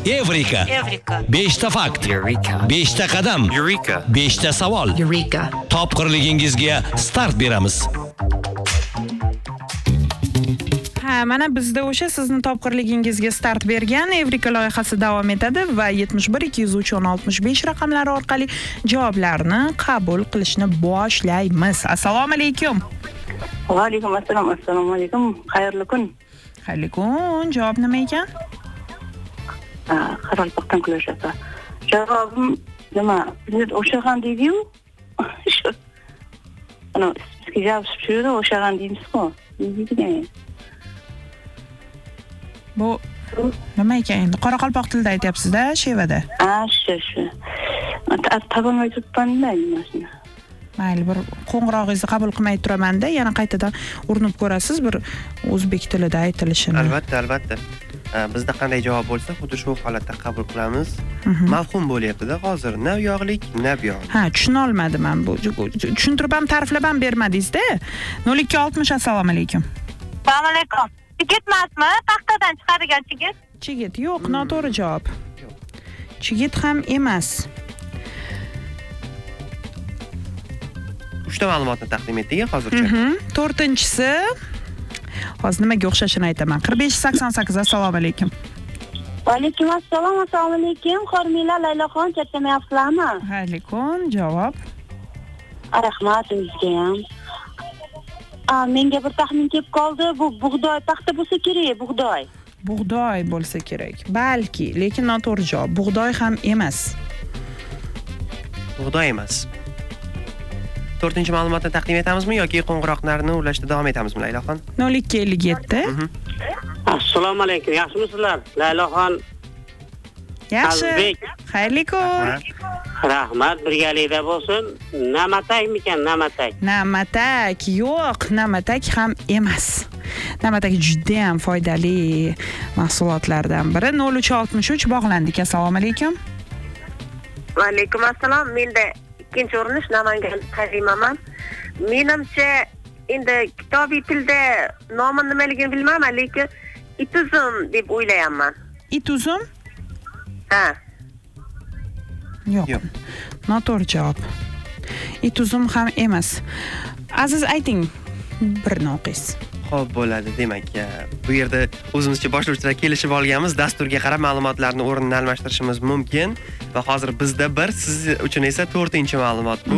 Evrika. 5 ta fakt. 5 ta qadam. 5 ta savol. Topqirligingizga start beramiz. Mana bizda o'sha sizni topqirligingizga start bergan Evrika loyihasi davom etadi va 71 203 65 raqamlari orqali javoblarni qabul qilishni boshlaymiz. Assalomu alaykum. Va alaykum assalom. Assalomu alaykum. Xayrli kun. Xayrli kun. Javob nima ekan? Qarorpoqdan kulashadi. Javobim nima? Biz o'shagan deydi-yu. Ana, sizga javob shuda o'shagan deymiz-ku. Deydigan. Bu nima ekan endi? Qoraqalpoq tilida aytyapsiz-da, Shevada. Shu. Topolmay turibman-da shuni. Mayli, bir qo'ng'irog'ingizni qabul qilmay turaman-da, yana qaytadan urinib ko'rasiz bir o'zbek tilida aytilishini. Albatta. Bizda qanday javob bo'lsa, xuddi shu holatda qabul qilamiz. Mavhum bo'lyapti-da hozir. Na yog'lik, na buyog'lik. Tushuna olmadim men bu. Tushuntirib ham ta'riflab ham bermadingiz-da. 0260 assalomu alaykum. Assalomu alaykum. Chigit emasmi? Paxtadan chiqadigan chigit? Chigit yo'q, noto'g'ri javob. Chigit ham emas. 3 ta ma'lumotni taqdim etdik hozircha. 4-inchisi hozir nimaga o'xshashini aytaman. 4588 assalomu alaykum. Va alaykum assalom. Assalomu alaykum. Xormila Layloxon chaqiryapsizlarmi? Alaykum, javob. Rahmat sizga ham. Menga bir taxmin kelib qoldi. Bu bug'doy paxta bo'lsa kerak, bug'doy. Bug'doy bo'lsa kerak. Balki, lekin noto'g'ri javob. Bug'doy ham emas. Bug'doy emas. 4-ma'lumotni taqdim etamizmi yoki qo'ng'iroqlarni ulashda davom etamizmi, Layloxon? 0257. Assalomu alaykum. Yaxshimisizlar? Layloxon. Yaxshi. Xayrli kun. Rahmat, birgalikda bo'lsin. Namatakmikan, namatak? Namatak yo'q, namatak ham emas. Namatak juda ham foydali mahsulotlardan biri. 0363 bog'landik. Assalomu alaykum. Va alaykum assalom. Menda ikkinchi urinish Namangan Karimaman. Menimcha endi kitobiy tilda nomi nimaligini bilmayman, lekin ituzum deb o'ylayapman. Ituzum? Ha. Yo'q. Noto'g'ri javob. Ituzum ham emas. Aziz ayting bir noqis. Xo'p, bo'ladi. Demak, bu yerda o'zimizcha boshlovchilar kelishib olganmiz. Dasturga qarab ma'lumotlarni o'rnini almashtirishimiz mumkin va hozir bizda bir, siz uchun esa 4-ma'lumot bu.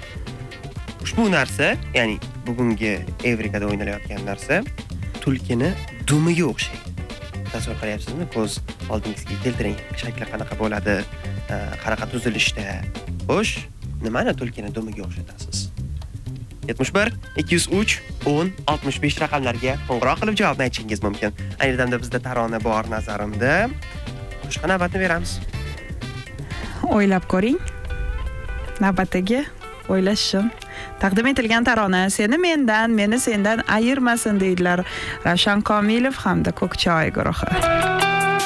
Ushbu narsa, ya'ni bugungi Evrikada o'ynalayotgan narsa tulkini dumiga o'xshaydi. Tasavvur qilyapsizmi? Ko'z oldingizga keltiring. Shakli qanaqa bo'ladi? Qanaqa tuzilishda? Xo'sh, nimani tulkini dumiga o'xshatasiz? 71 203 10 65 raqamlarga qo'ng'iroq qilib javobni aytishingiz mumkin. Ayni damda bizda tarona bor nazarimda. Boshqa navbatni beramiz. O'ylab ko'ring. Navbatdagi o'ylash uchun taqdim etilgan tarona seni mendan, meni sendan ayirmasin deydilar Ravshan Komilov hamda Ko'kchoy guruhi.